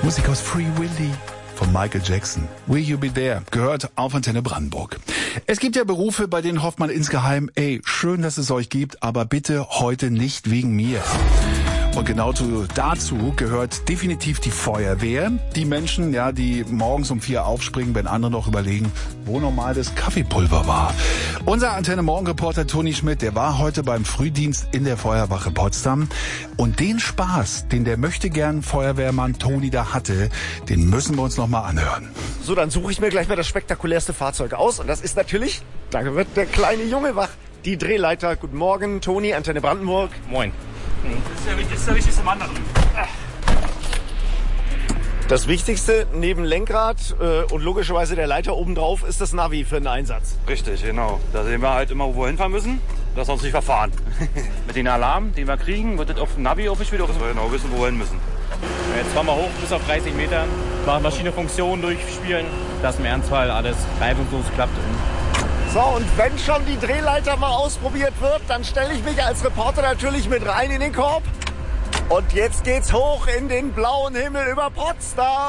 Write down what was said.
Musik aus Free Willy von Michael Jackson. Will You Be There gehört auf Antenne Brandenburg. Es gibt ja Berufe, bei denen hofft man insgeheim, schön, dass es euch gibt, aber bitte heute nicht wegen mir. Und genau dazu gehört definitiv die Feuerwehr. Die Menschen, die morgens um 4 aufspringen, wenn andere noch überlegen, wo normal das Kaffeepulver war. Unser Antenne-Morgen-Reporter Toni Schmidt, der war heute beim Frühdienst in der Feuerwache Potsdam. Und den Spaß, den der möchtegern Feuerwehrmann Toni da hatte, den müssen wir uns noch mal anhören. So, dann suche ich mir gleich mal das spektakulärste Fahrzeug aus. Und das ist natürlich, da wird der kleine Junge wach. Die Drehleiter. Guten Morgen, Toni, Antenne Brandenburg. Moin. Das ist der wichtigste Mann da drüben. Das Wichtigste neben Lenkrad und logischerweise der Leiter obendrauf ist das Navi für den Einsatz. Richtig, genau. Da sehen wir halt immer, wo wir hinfahren müssen, dass wir uns nicht verfahren. Mit den Alarm, den wir kriegen, wird das auf dem Navi aufgespielt, dass wir genau wissen, wo wir hin müssen. Jetzt fahren wir hoch bis auf 30 Meter, machen verschiedene Funktionen durchspielen, dass im Ernstfall alles reibungslos klappt. So, und wenn schon die Drehleiter mal ausprobiert wird, dann stelle ich mich als Reporter natürlich mit rein in den Korb. Und jetzt geht's hoch in den blauen Himmel über Potsdam.